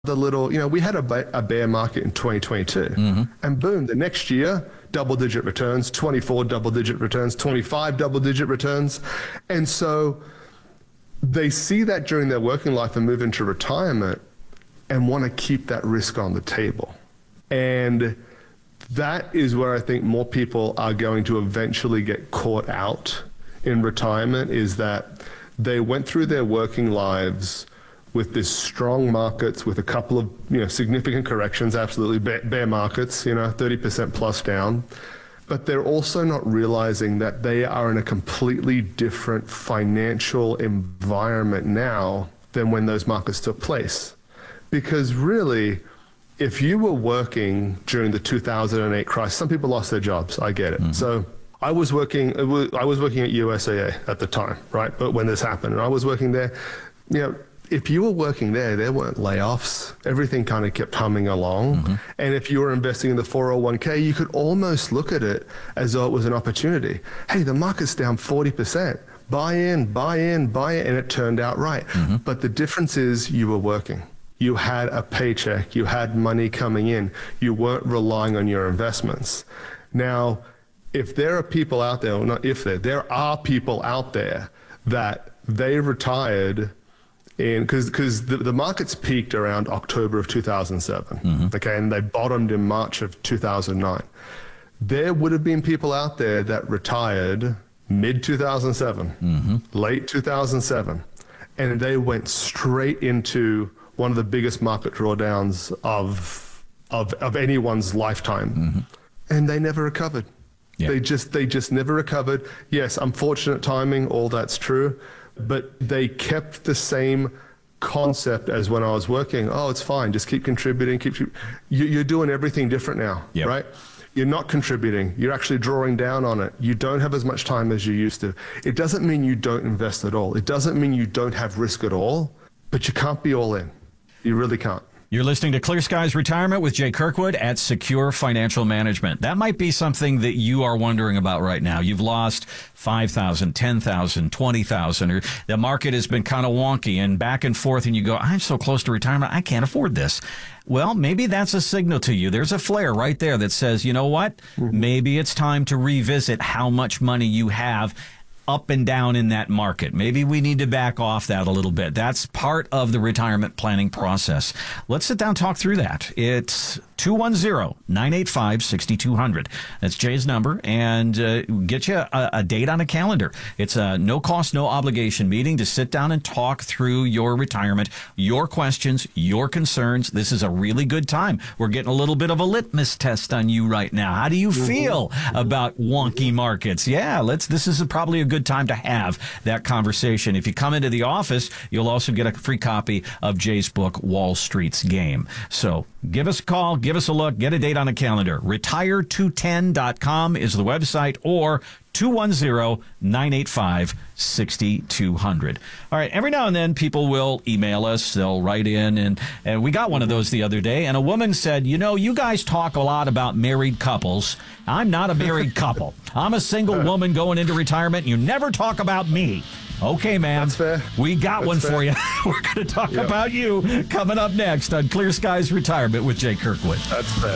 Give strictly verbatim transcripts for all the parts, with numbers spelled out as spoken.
the little, you know, we had a, ba- a bear market in twenty twenty-two, mm-hmm. and boom, the next year, double-digit returns, twenty-four double-digit returns, twenty-five double-digit returns. And so they see that during their working life and move into retirement and want to keep that risk on the table. And that is where I think more people are going to eventually get caught out in retirement, is that they went through their working lives with this strong markets, with a couple of, you know, significant corrections, absolutely bear, bear markets, you know, thirty percent plus down. But they're also not realizing that they are in a completely different financial environment now than when those markets took place. Because really, if you were working during the two thousand eight crisis, some people lost their jobs, I get it. Mm-hmm. So I was working, I was working at U S A A at the time, right? But when this happened, and I was working there, you know, if you were working there, there weren't layoffs. Everything kind of kept humming along. Mm-hmm. And if you were investing in the four oh one k, you could almost look at it as though it was an opportunity. Hey, the market's down forty percent. Buy in, buy in, buy in. And it turned out right. Mm-hmm. But the difference is you were working. You had a paycheck. You had money coming in. You weren't relying on your investments. Now, if there are people out there, or not if there, there are people out there that they retired in, because because the, the markets peaked around October of two thousand seven, mm-hmm. okay, and they bottomed in March of two thousand nine. There would have been people out there that retired mid two thousand seven, mm-hmm. late two thousand seven, and they went straight into one of the biggest market drawdowns of of, of anyone's lifetime, mm-hmm. and they never recovered. Yeah. They just they just never recovered. Yes, unfortunate timing, all that's true. But they kept the same concept as when I was working. Oh, it's fine. Just keep contributing. Keep You're doing everything different now, yep. right? You're not contributing. You're actually drawing down on it. You don't have as much time as you used to. It doesn't mean you don't invest at all. It doesn't mean you don't have risk at all, but you can't be all in. You really can't. You're listening to Clear Skies Retirement with Jay Kirkwood at Secure Financial Management. That might be something that you are wondering about right now. You've lost five thousand dollars, ten thousand dollars, twenty thousand dollars, or the market has been kind of wonky and back and forth, and you go, I'm so close to retirement, I can't afford this. Well, maybe that's a signal to you. There's a flare right there that says, you know what? Mm-hmm. Maybe it's time to revisit how much money you have up and down in that market. Maybe we need to back off that a little bit. That's part of the retirement planning process. Let's sit down and talk through that. It's two one zero, nine eight five, six two zero zero. That's Jay's number, and uh, get you a, a date on a calendar. It's a no cost, no obligation meeting to sit down and talk through your retirement, your questions, your concerns. This is a really good time. We're getting a little bit of a litmus test on you right now. How do you feel about wonky markets? Yeah, let's. This is a, probably a good time to have that conversation. If you come into the office, you'll also get a free copy of Jay's book, Wall Street's Game. So give us a call, give us a look, get a date on a calendar. retire two ten dot com is the website, or two one zero, nine eight five, six two zero zero. All right, every now and then people will email us, they'll write in, and, and we got one of those the other day, and a woman said, you know, you guys talk a lot about married couples. I'm not a married couple. I'm a single woman going into retirement, and you never talk about me. Okay, ma'am. That's fair. We got That's one fair. for you. We're going to talk yep. about you coming up next on Clear Skies Retirement with Jay Kirkwood. That's fair.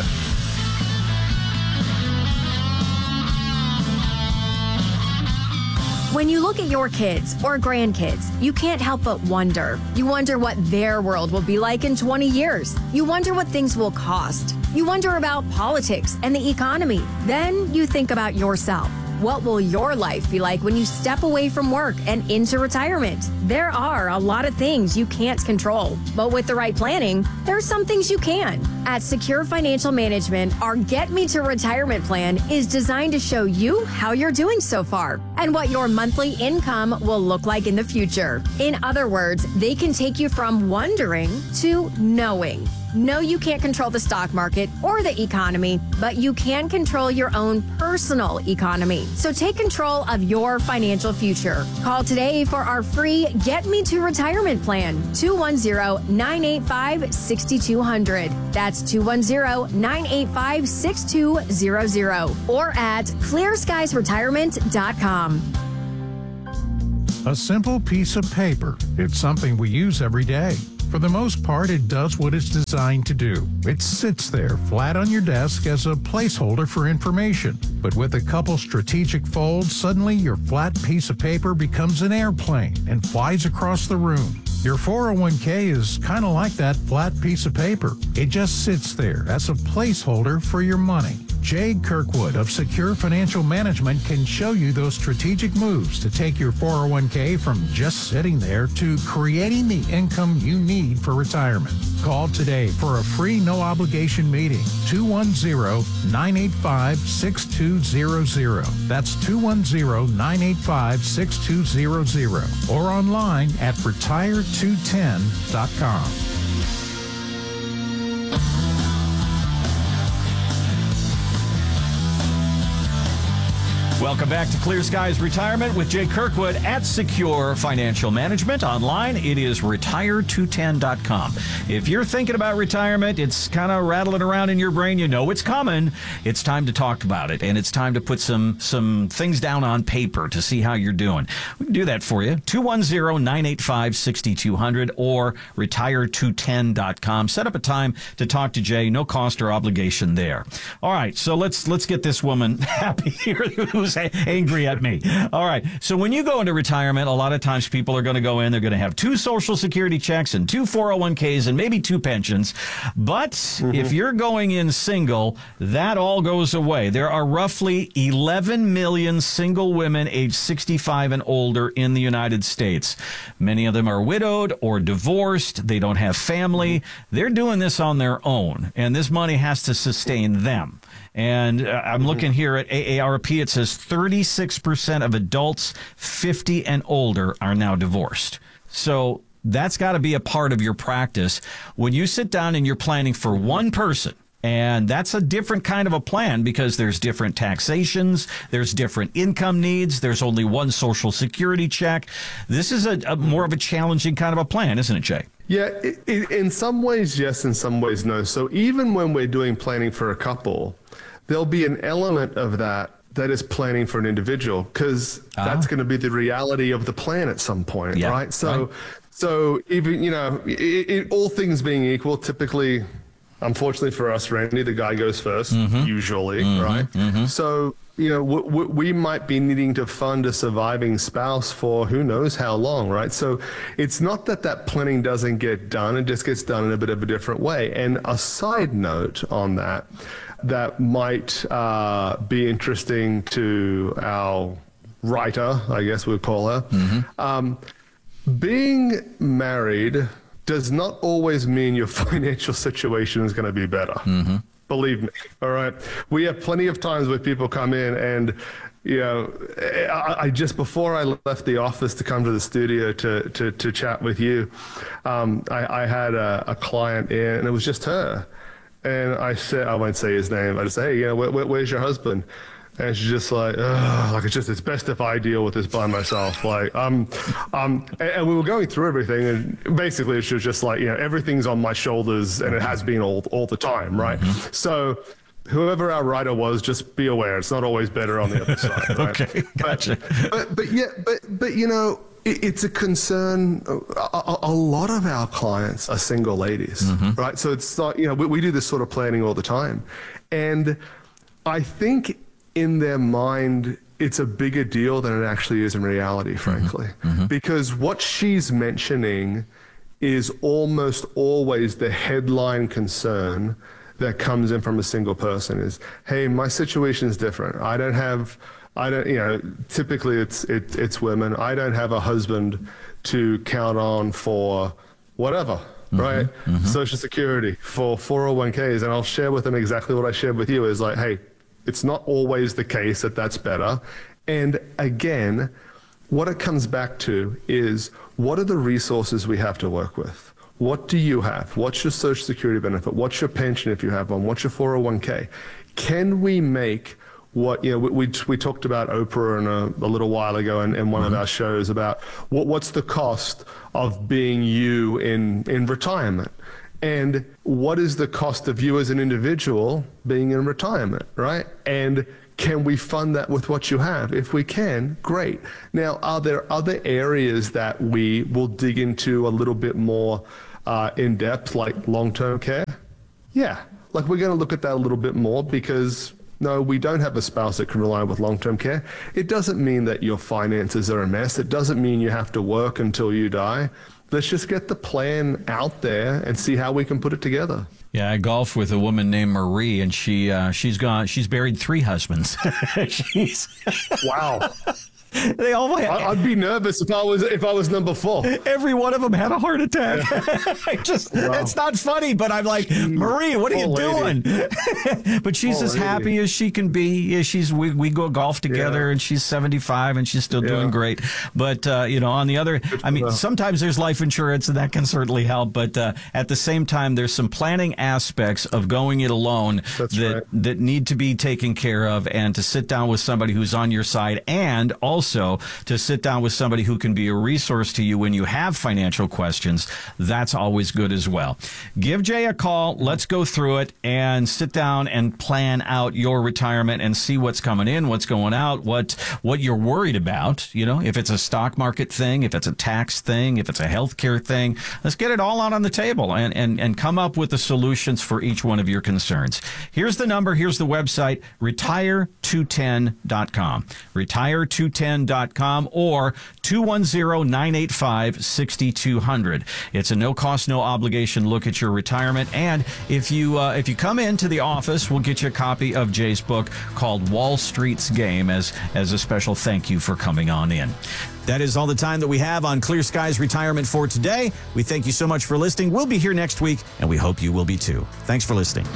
When you look at your kids or grandkids, you can't help but wonder. You wonder what their world will be like in twenty years. You wonder what things will cost. You wonder about politics and the economy. Then you think about yourself. What will your life be like when you step away from work and into retirement? There are a lot of things you can't control, but with the right planning, there's some things you can. At Secure Financial Management, our Get Me to Retirement plan is designed to show you how you're doing so far and what your monthly income will look like in the future. In other words, they can take you from wondering to knowing. No, you can't control the stock market or the economy, but you can control your own personal economy. So take control of your financial future. Call today for our free Get Me to Retirement plan, two one zero, nine eight five, six two zero zero. That's two one zero, nine eight five, six two zero zero or at clear skies retirement dot com. A simple piece of paper. It's something we use every day. For the most part, it does what it's designed to do. It sits there flat on your desk as a placeholder for information. But with a couple strategic folds, suddenly your flat piece of paper becomes an airplane and flies across the room. Your four oh one k is kind of like that flat piece of paper. It just sits there as a placeholder for your money. Jay Kirkwood of Secure Financial Management can show you those strategic moves to take your four oh one k from just sitting there to creating the income you need for retirement. Call today for a free no-obligation meeting. two one zero, nine eight five, six two zero zero. That's two one zero, nine eight five, six two zero zero. Or online at retire two ten dot com. Welcome back to Clear Skies Retirement with Jay Kirkwood at Secure Financial Management. Online, it is retire two ten dot com. If you're thinking about retirement, it's kind of rattling around in your brain, you know it's coming. It's time to talk about it, and it's time to put some some things down on paper to see how you're doing. We can do that for you. two one zero, nine eight five, six two zero zero or retire two ten dot com. Set up a time to talk to Jay. No cost or obligation there. All right, so let's let's get this woman happy here who's angry at me. All right. So when you go into retirement, a lot of times people are going to go in, they're going to have two Social Security checks and two four oh one k's and maybe two pensions. But mm-hmm. if you're going in single, that all goes away. There are roughly eleven million single women aged sixty-five and older in the United States. Many of them are widowed or divorced. They don't have family. They're doing this on their own, and this money has to sustain them. And uh, I'm looking here at A A R P. It says thirty-six percent of adults fifty and older are now divorced. So that's got to be a part of your practice. When you sit down and you're planning for one person, and that's a different kind of a plan because there's different taxations, there's different income needs, there's only one Social Security check. This is a, a more of a challenging kind of a plan, isn't it, Jay? Yeah, it, it, in some ways, yes, in some ways, no. So even when we're doing planning for a couple, there'll be an element of that that is planning for an individual because ah. that's going to be the reality of the plan at some point, yeah, right? So, right. so even, you know, it, it, all things being equal, typically, unfortunately for us, Randy, the guy goes first, mm-hmm. usually, mm-hmm. right? Mm-hmm. So, you know, w- w- we might be needing to fund a surviving spouse for who knows how long, right? So it's not that that planning doesn't get done, it just gets done in a bit of a different way. And a side note on that, that might uh, be interesting to our writer, I guess we'd call her. Mm-hmm. Um, being married does not always mean your financial situation is going to be better. Mm-hmm. Believe me. All right. We have plenty of times where people come in and, you know, I, I just before I left the office to come to the studio to to, to chat with you, um, I, I had a, a client in and it was just her. And I said, I won't say his name. I just say, hey, you know, where, where, where's your husband? And she's just like, ugh, like, it's just, it's best if I deal with this by myself. Like, um, um, and, and we were going through everything. And basically she was just like, you know, everything's on my shoulders and it has been all, all the time. Right. Mm-hmm. So whoever our writer was, just be aware. It's not always better on the other side. Right? Okay. Gotcha. But, but, but yeah, but, but, you know, it, it's a concern. A, a, a lot of our clients are single ladies, mm-hmm. right? So it's not, you know, we, we do this sort of planning all the time. And I think in their mind, it's a bigger deal than it actually is in reality, frankly, mm-hmm. Mm-hmm. because what she's mentioning is almost always the headline concern that comes in from a single person is, hey, my situation is different. I don't have, I don't, you know, typically it's, it, it's women. I don't have a husband to count on for whatever. Mm-hmm, right? Mm-hmm. Social Security, for four oh one k's. And I'll share with them exactly what I shared with you is like, hey, it's not always the case that that's better. And again, what it comes back to is what are the resources we have to work with? What do you have? What's your Social Security benefit? What's your pension if you have one? What's your four oh one k? Can we make what, you know, we we, we talked about Oprah in a, a little while ago in, in one mm-hmm. of our shows about what what's the cost of being you in, in retirement? And what is the cost of you as an individual being in retirement, right? And can we fund that with what you have? If we can, great. Now, are there other areas that we will dig into a little bit more uh, in depth, like long-term care, yeah, like we're going to look at that a little bit more because no, we don't have a spouse that can rely with long-term care. It doesn't mean that your finances are a mess. It doesn't mean you have to work until you die. Let's just get the plan out there and see how we can put it together. Yeah, I golf with a woman named Marie, and she uh, she's gone. She's buried three husbands. she's wow. They all had, I'd be nervous if I was if I was number four. Every one of them had a heart attack. I just wow. It's not funny, but I'm like, Marie, what are you doing? But she's Poor as lady. happy as she can be. She's we, we go golf together, yeah. and she's seventy-five, and she's still yeah. doing great. But uh, you know, on the other, I mean, sometimes there's life insurance, and that can certainly help. But uh, at the same time, there's some planning aspects of going it alone That's that right. that need to be taken care of, and to sit down with somebody who's on your side, and also Also, to sit down with somebody who can be a resource to you when you have financial questions, that's always good as well. Give Jay a call. Let's go through it and sit down and plan out your retirement and see what's coming in, what's going out, what what you're worried about. You know, if it's a stock market thing, if it's a tax thing, if it's a healthcare thing, let's get it all out on the table and, and, and come up with the solutions for each one of your concerns. Here's the number. Here's the website, retire two ten dot com. retire two ten dot com or two one zero, nine eight five, six two zero zero. It's a no-cost, no-obligation look at your retirement. And if you uh, if you come into the office, we'll get you a copy of Jay's book called Wall Street's Game as, as a special thank you for coming on in. That is all the time that we have on Clear Skies Retirement for today. We thank you so much for listening. We'll be here next week, and we hope you will be too. Thanks for listening.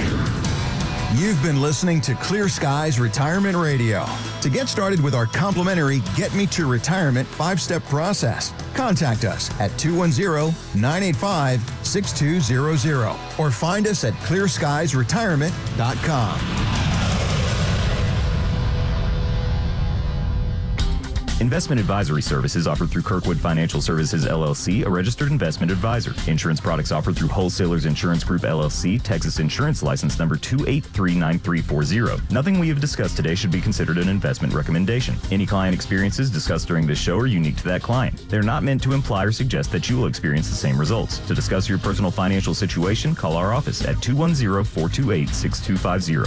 You've been listening to Clear Skies Retirement Radio. To get started with our complimentary Get Me to Retirement five-step process, contact us at two one zero, nine eight five, six two zero zero or find us at clear skies retirement dot com. Investment advisory services offered through Kirkwood Financial Services, L L C, a registered investment advisor. Insurance products offered through Wholesalers Insurance Group, L L C, Texas Insurance License Number two eight three nine three four zero. Nothing we have discussed today should be considered an investment recommendation. Any client experiences discussed during this show are unique to that client. They're not meant to imply or suggest that you will experience the same results. To discuss your personal financial situation, call our office at two one zero, four two eight, six two five zero.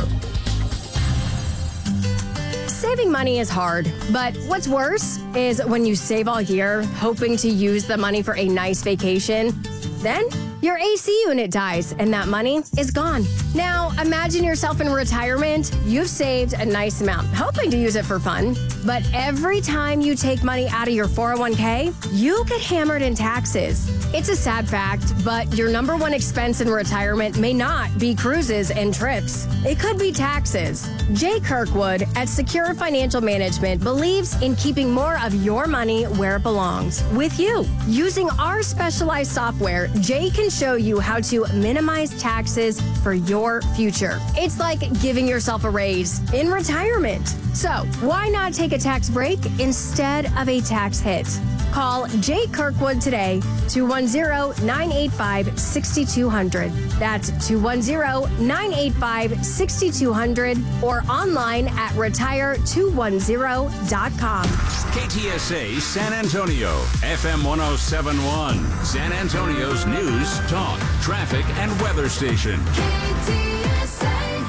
Saving money is hard, but what's worse is when you save all year hoping to use the money for a nice vacation, then your A C unit dies and that money is gone. Now, imagine yourself in retirement. You've saved a nice amount, hoping to use it for fun. But every time you take money out of your four oh one k, you get hammered in taxes. It's a sad fact, but your number one expense in retirement may not be cruises and trips. It could be taxes. Jay Kirkwood at Secure Financial Management believes in keeping more of your money where it belongs, with you. Using our specialized software, Jay can show you how to minimize taxes for your future. It's like giving yourself a raise in retirement. So why not take a tax break instead of a tax hit? Call Jay Kirkwood today, two one zero, nine eight five, six two zero zero. That's two one zero, nine eight five, six two zero zero or online at retire two one zero dot com. K T S A San Antonio, F M one oh seven point one, San Antonio's news, talk, traffic, and weather station. K T S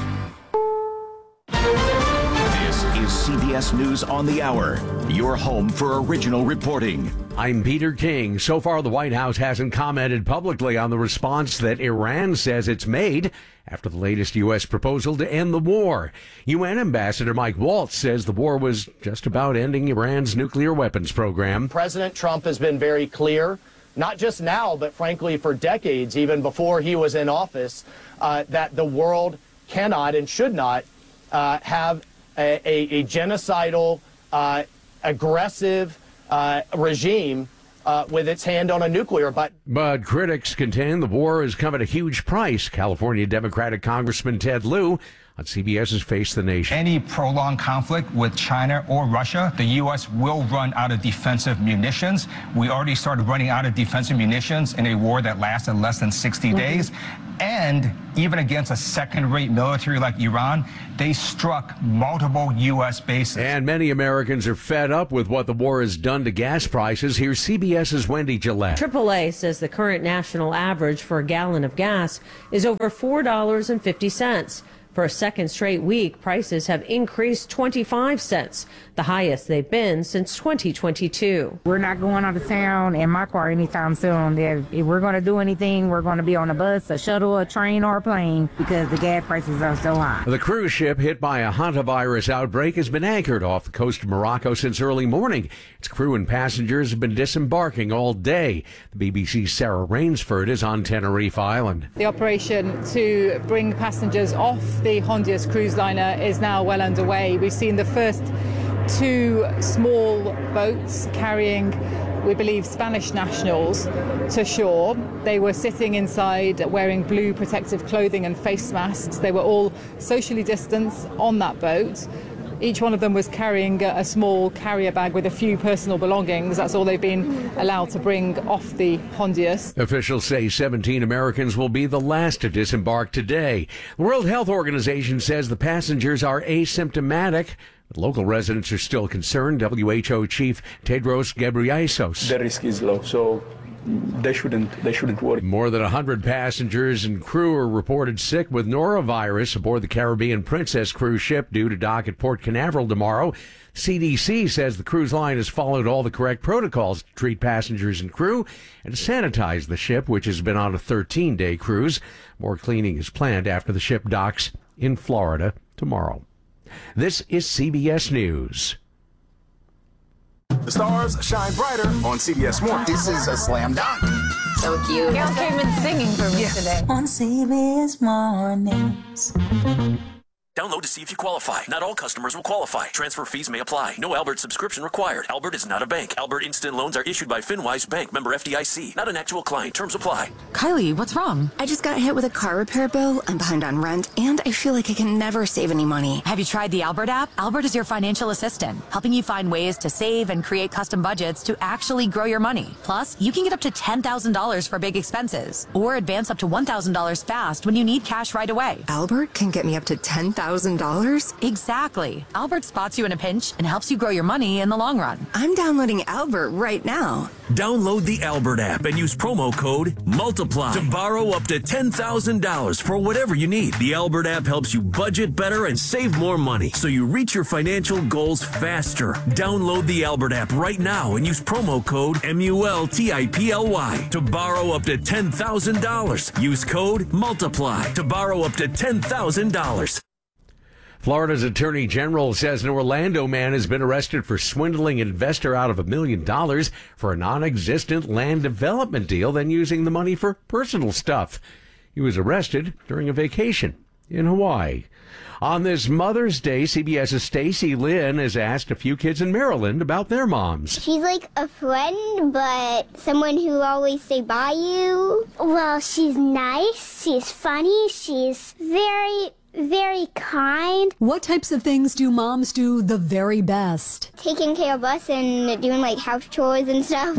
A. This is C B S News on the Hour, your home for original reporting. I'm Peter King. So far, the White House hasn't commented publicly on the response that Iran says it's made after the latest U S proposal to end the war. U N Ambassador Mike Waltz says the war was just about ending Iran's nuclear weapons program. President Trump has been very clear, not just now, but frankly for decades, even before he was in office, uh, that the world cannot and should not uh, have a, a, a genocidal, uh, aggressive uh, regime Uh, with its hand on a nuclear button. But critics contend the war has come at a huge price. California Democratic Congressman Ted Lieu on CBS's Face the Nation. Any prolonged conflict with China or Russia, the U S will run out of defensive munitions. We already started running out of defensive munitions in a war that lasted less than sixty days. And even against a second-rate military like Iran, they struck multiple U S bases. And many Americans are fed up with what the war has done to gas prices. Here's CBS's Wendy Gillette. triple A says the current national average for a gallon of gas is over four dollars and fifty cents. For a second straight week, prices have increased twenty-five cents, the highest they've been since twenty twenty-two. We're not going out of town in my car anytime soon. If, if we're going to do anything, we're going to be on a bus, a shuttle, a train, or a plane because the gas prices are so high. The cruise ship hit by a hantavirus outbreak has been anchored off the coast of Morocco since early morning. Its crew and passengers have been disembarking all day. The B B C's Sarah Rainsford is on Tenerife Island. The operation to bring passengers off the Honduras cruise liner is now well underway. We've seen the first two small boats carrying, we believe, Spanish nationals to shore. They were sitting inside wearing blue protective clothing and face masks. They were all socially distanced on that boat. Each one of them was carrying a small carrier bag with a few personal belongings. That's all they've been allowed to bring off the Honduras. Officials say seventeen Americans will be the last to disembark today. The World Health Organization says the passengers are asymptomatic, but local residents are still concerned. W H O Chief Tedros Ghebreyesus. The risk is low, so they shouldn't they shouldn't worry. More than one hundred passengers and crew are reported sick with norovirus aboard the Caribbean Princess cruise ship due to dock at Port Canaveral tomorrow. C D C says the cruise line has followed all the correct protocols to treat passengers and crew and sanitize the ship, which has been on a thirteen-day cruise. More cleaning is planned after the ship docks in Florida tomorrow. This is C B S News. The stars shine brighter on C B S Morning. This is a slam dunk. So cute. Gail came in singing for me yeah. today. On C B S Mornings. Download to see if you qualify. Not all customers will qualify. Transfer fees may apply. No Albert subscription required. Albert is not a bank. Albert Instant Loans are issued by FinWise Bank, member F D I C. Not an actual client. Terms apply. Kylie, what's wrong? I just got hit with a car repair bill. I'm behind on rent, and I feel like I can never save any money. Have you tried the Albert app? Albert is your financial assistant, helping you find ways to save and create custom budgets to actually grow your money. Plus, you can get up to ten thousand dollars for big expenses, or advance up to one thousand dollars fast when you need cash right away. Albert can get me up to ten thousand dollars? Exactly. Albert spots you in a pinch and helps you grow your money in the long run. I'm downloading Albert right now. Download the Albert app and use promo code MULTIPLY to borrow up to ten thousand dollars for whatever you need. The Albert app helps you budget better and save more money so you reach your financial goals faster. Download the Albert app right now and use promo code M U L T I P L Y to borrow up to ten thousand dollars. Use code MULTIPLY to borrow up to ten thousand dollars. Florida's Attorney General says an Orlando man has been arrested for swindling an investor out of a million dollars for a non-existent land development deal, then using the money for personal stuff. He was arrested during a vacation in Hawaii. On this Mother's Day, CBS's Stacey Lynn has asked a few kids in Maryland about their moms. She's like a friend, but someone who always stay by you. Well, she's nice, she's funny, she's very... very kind. What types of things do moms do the very best? Taking care of us and doing like house chores and stuff.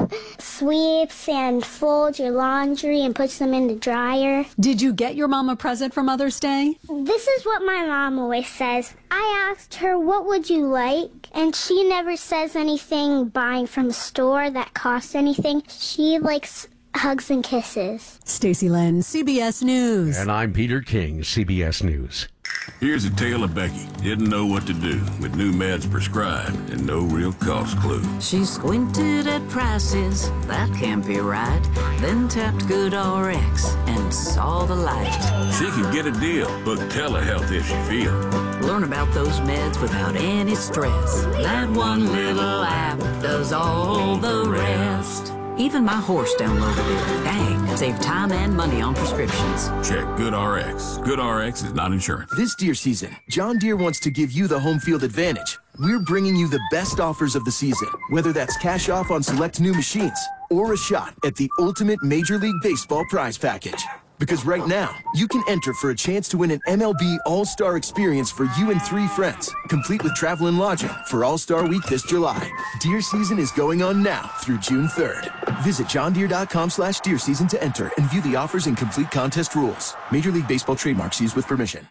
Sweeps and folds your laundry and puts them in the dryer. Did you get your mom a present for Mother's Day? This is what my mom always says. I asked her, what would you like? And she never says anything buying from a store that costs anything. She likes hugs and kisses. Stacey Lynn, C B S News. And I'm Peter King, C B S News. Here's a tale of Becky. Didn't know what to do with new meds prescribed and no real cost clue. She squinted at prices, that can't be right. Then tapped GoodRx and saw the light. She could get a deal. Book telehealth if she feel. Learn about those meds without any stress. That one little app does all the rest. Even my horse downloaded it. Dang, save time and money on prescriptions. Check GoodRx. GoodRx is not insurance. This deer season, John Deere wants to give you the home field advantage. We're bringing you the best offers of the season, whether that's cash off on select new machines or a shot at the ultimate Major League Baseball prize package. Because right now, you can enter for a chance to win an M L B All-Star experience for you and three friends, complete with travel and lodging for All-Star Week this July. Deer season is going on now through June third. Visit johndeere.com slash deer season to enter and view the offers and complete contest rules. Major League Baseball trademarks used with permission.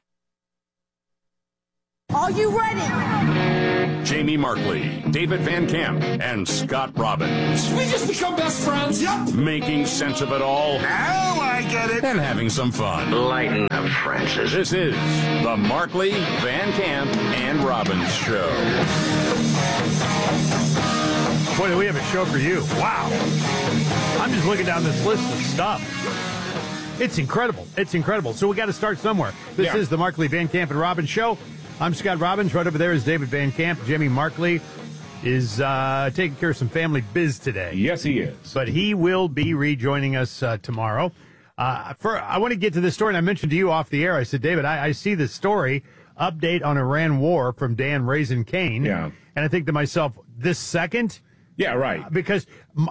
Are you ready? Jamie Markley, David Van Camp, and Scott Robbins. We just become best friends. Yep. Making sense of it all. Now I get it. And having some fun. Lighten up, Francis. This is the Markley, Van Camp, and Robbins Show. Boy, do we have a show for you. Wow. I'm just looking down this list of stuff. It's incredible. It's incredible. So we got to start somewhere. This yeah. is the Markley, Van Camp, and Robbins Show. I'm Scott Robbins. Right over there is David Van Camp. Jimmy Markley is uh, taking care of some family biz today. Yes, he is. But he will be rejoining us uh, tomorrow. Uh, for I want to get to this story, and I mentioned to you off the air. I said, David, I, I see this story, update on Iran war from Dan Raisin Kane. Yeah. And I think to myself, this second? Yeah, right. Because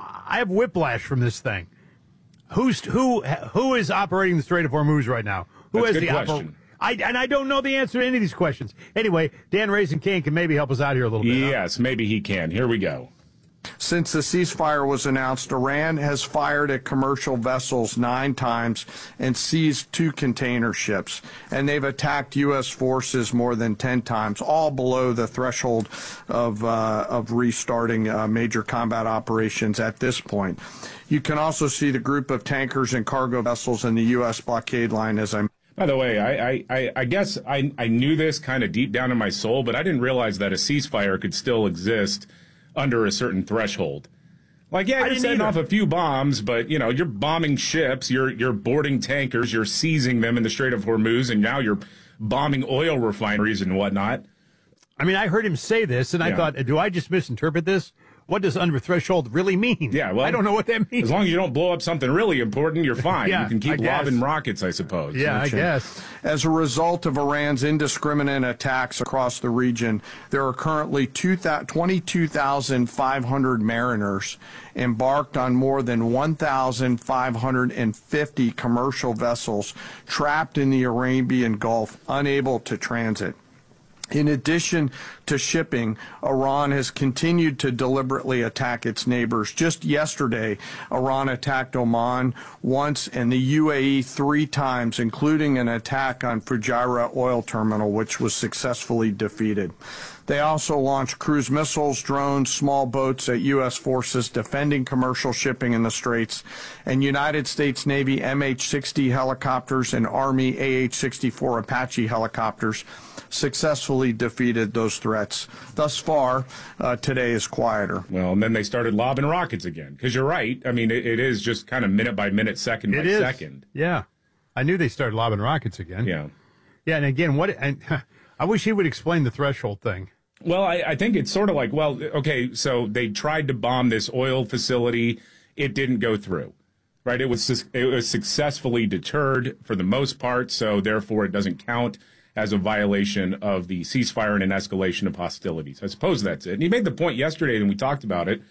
I have whiplash from this thing. Who's who? Who is operating the Strait of Hormuz right now? Who That's has a good the question. oper- I and I don't know the answer to any of these questions. Anyway, Dan Raisin Kane can maybe help us out here a little bit. Yes, huh? Maybe he can. Here we go. Since the ceasefire was announced, Iran has fired at commercial vessels nine times and seized two container ships. And they've attacked U S forces more than ten times, all below the threshold of, uh, of restarting uh, major combat operations at this point. You can also see the group of tankers and cargo vessels in the U S blockade line, as I By the way, I, I, I guess I, I knew this kind of deep down in my soul, but I didn't realize that a ceasefire could still exist under a certain threshold. Like, yeah, you're setting off a few bombs, but, you know, you're bombing ships, you're you're boarding tankers, you're seizing them in the Strait of Hormuz, and now you're bombing oil refineries and whatnot. I mean, I heard him say this, and I Yeah. thought, do I just misinterpret this? What does under threshold really mean? Yeah, well, I don't know what that means. As long as you don't blow up something really important, you're fine. Yeah, you can keep I guess. lobbing rockets, I suppose. Yeah, I guess. As a result of Iran's indiscriminate attacks across the region, there are currently twenty-two thousand five hundred mariners embarked on more than one thousand five hundred fifty commercial vessels trapped in the Arabian Gulf, unable to transit. In addition to shipping, Iran has continued to deliberately attack its neighbors. Just yesterday, Iran attacked Oman once and the U A E three times, including an attack on Fujairah oil terminal, which was successfully defeated. They also launched cruise missiles, drones, small boats at U S forces defending commercial shipping in the Straits, and United States Navy M H sixty helicopters and Army A H sixty-four Apache helicopters successfully defeated those threats. Thus far, uh, today is quieter. Well, and then they started lobbing rockets again. Because you're right. I mean, it, it is just kind of minute by minute, second by It is. second. Yeah. I knew they started lobbing rockets again. Yeah. Yeah, and again, what? And I wish he would explain the threshold thing. Well, I, I think it's sort of like, well, okay, so they tried to bomb this oil facility. It didn't go through, right? It was it was successfully deterred for the most part, so therefore it doesn't count as a violation of the ceasefire and an escalation of hostilities. I suppose that's it. And he made the point yesterday, and we talked about it,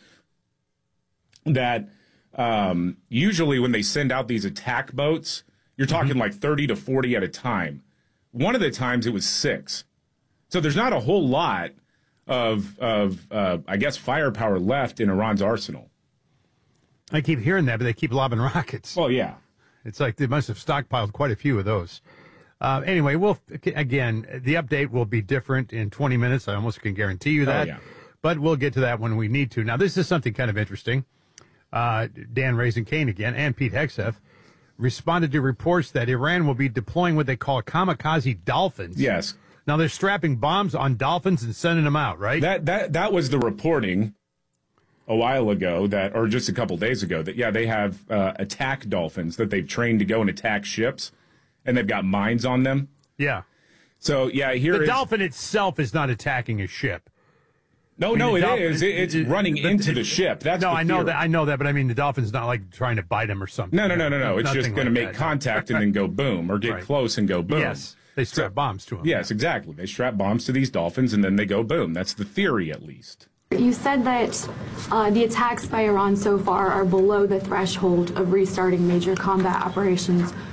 that um, usually when they send out these attack boats, you're talking mm-hmm. like thirty to forty at a time. One of the times it was six. So there's not a whole lot of, of uh, I guess, firepower left in Iran's arsenal. I keep hearing that, but they keep lobbing rockets. Well, yeah. It's like they must have stockpiled quite a few of those. Uh, anyway, we'll again, the update will be different in twenty minutes. I almost can guarantee you that. Oh, yeah. But we'll get to that when we need to. Now, this is something kind of interesting. Uh, Dan Raisin Kane again and Pete Hegseth responded to reports that Iran will be deploying what they call kamikaze dolphins. Yes. Now, they're strapping bombs on dolphins and sending them out, right? That that that was the reporting a while ago, that, or just a couple days ago, that, yeah, they have uh, attack dolphins that they've trained to go and attack ships, and they've got mines on them. Yeah. So, yeah, here the is... dolphin itself is not attacking a ship. No, I mean, no, it dolphin, is. It, it's it, running the, into it, the ship. That's no, the I know theory. that. I know that, but I mean, the dolphin's not like trying to bite him or something. No, no, no, no, no. It's Nothing just going like to make that. contact and then go boom, or get Right. close and go boom. Yes, they strap So- bombs to them. Yes, exactly. They strap bombs to these dolphins and then they go boom. That's the theory, at least. You said that uh, the attacks by Iran so far are below the threshold of restarting major combat operations.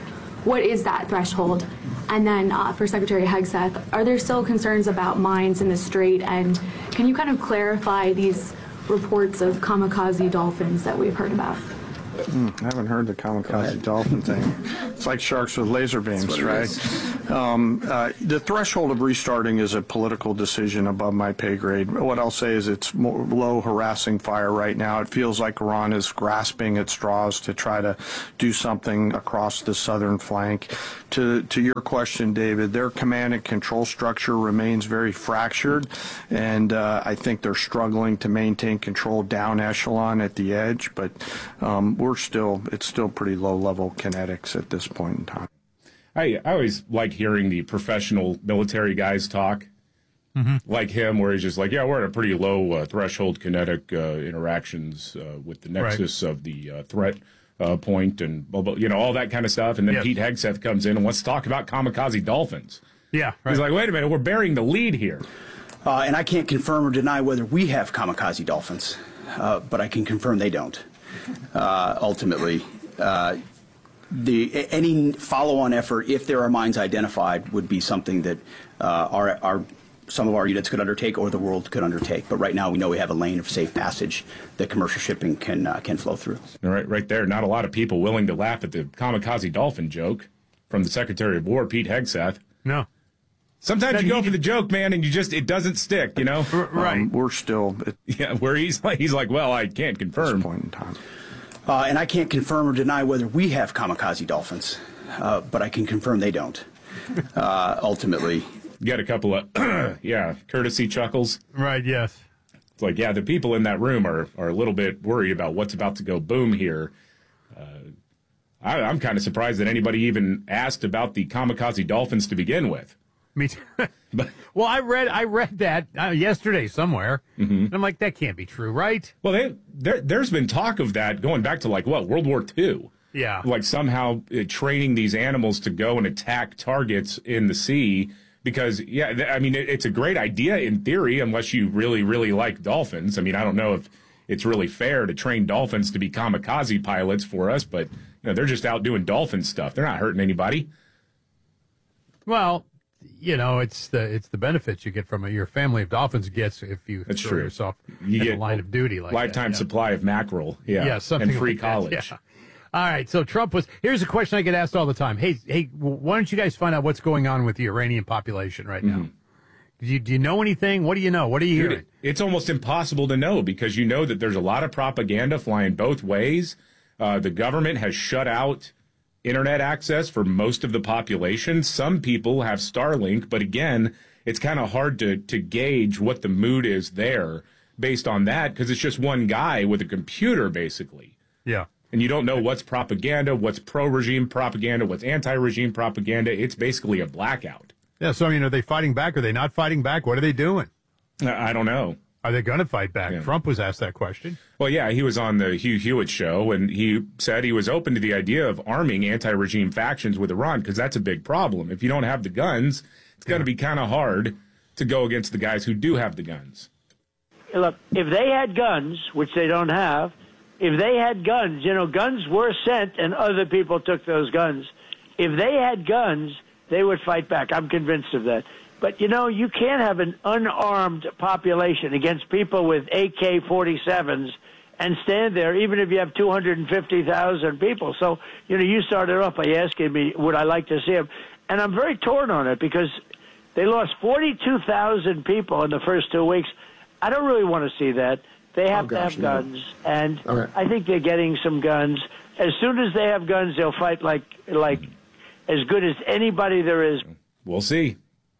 what is that threshold? And then uh, for Secretary Hegseth, are there still concerns about mines in the Strait? And can you kind of clarify these reports of kamikaze dolphins that we've heard about? Mm, I haven't heard the kamikaze dolphin thing. It's like sharks with laser beams, right? Um, uh, the threshold of restarting is a political decision above my pay grade. What I'll say is it's more low harassing fire right now. It feels like Iran is grasping at straws to try to do something across the southern flank. To, to your question, David, their command and control structure remains very fractured, and uh, I think they're struggling to maintain control down echelon at the edge, but um, we're still, it's still pretty low level kinetics at this point in time. I, I always like hearing the professional military guys talk, mm-hmm. like him, where he's just like, yeah, we're at a pretty low uh, threshold kinetic uh, interactions uh, with the nexus right. of the uh, threat uh, point and, you know, all that kind of stuff. And then yep. Pete Hegseth comes in and wants to talk about kamikaze dolphins. Yeah. Right. He's like, wait a minute, we're burying the lead here. Uh, and I can't confirm or deny whether we have kamikaze dolphins, uh, but I can confirm they don't. Uh, ultimately, uh, the any follow-on effort, if there are mines identified, would be something that uh, our, our some of our units could undertake or the world could undertake. But right now, we know we have a lane of safe passage that commercial shipping can uh, can flow through. All right, right there. Not a lot of people willing to laugh at the kamikaze dolphin joke from the Secretary of War, Pete Hegseth. No. Sometimes That you go he- for the joke, man, and you just it doesn't stick, you know. Right. Um, we're still at Yeah, where he's like he's like, well, I can't confirm. this point in time. Uh, and I can't confirm or deny whether we have kamikaze dolphins, uh, but I can confirm they don't. Uh, ultimately, You got a couple of yeah courtesy chuckles. Right. Yes. It's like, yeah, the people in that room are are a little bit worried about what's about to go boom here. Uh, I, I'm kind of surprised that anybody even asked about the kamikaze dolphins to begin with. Me too. Well, I read I read that uh, yesterday somewhere, Mm-hmm. and I'm like, that can't be true, right? Well, they, there, there's been talk of that going back to, like, what, World War Two? Yeah. Like, somehow uh, training these animals to go and attack targets in the sea because, yeah, th- I mean, it, it's a great idea in theory unless you really, really like dolphins. I mean, I don't know if it's really fair to train dolphins to be kamikaze pilots for us, but, you know, they're just out doing dolphin stuff. They're not hurting anybody. Well, you know, it's the it's the benefits you get from it. Your family of dolphins gets if you That's throw true. yourself You in get the line of duty like Lifetime that, yeah. supply of mackerel. Yeah. Yeah, something and free like that, college. yeah. All right, so Trump was. Here's a question I get asked all the time. Hey, hey, why don't you guys find out what's going on with the Iranian population right now? Do you, do you know anything? What do you know? What are you Dude, hearing? it's almost impossible to know because you know that there's a lot of propaganda flying both ways. Uh, the government has shut out internet access for most of the population. Some people have Starlink, but again, it's kind of hard to, to gauge what the mood is there based on that because it's just one guy with a computer, basically. Yeah. And you don't know what's propaganda, what's pro-regime propaganda, what's anti-regime propaganda. It's basically a blackout. Yeah, so I mean, are they fighting back? Are they not fighting back? What are they doing? I I don't know. Are they going to fight back? Yeah. Trump was asked that question. Well, yeah, he was on the Hugh Hewitt show, and he said he was open to the idea of arming anti-regime factions with Iran because that's a big problem. If you don't have the guns, it's going to be kind of hard to go against the guys who do have the guns. Look, if they had guns, which they don't have, if they had guns, you know, guns were sent and other people took those guns. If they had guns, they would fight back. I'm convinced of that. But, you know, you can't have an unarmed population against people with A K forty-sevens and stand there, even if you have two hundred fifty thousand people. So, you know, you started off by asking me, would I like to see them? And I'm very torn on it because they lost forty-two thousand people in the first two weeks. I don't really want to see that. They have Oh, to gosh, have no. guns, and Okay. I think they're getting some guns. As soon as they have guns, they'll fight like like as good as anybody there is. We'll see.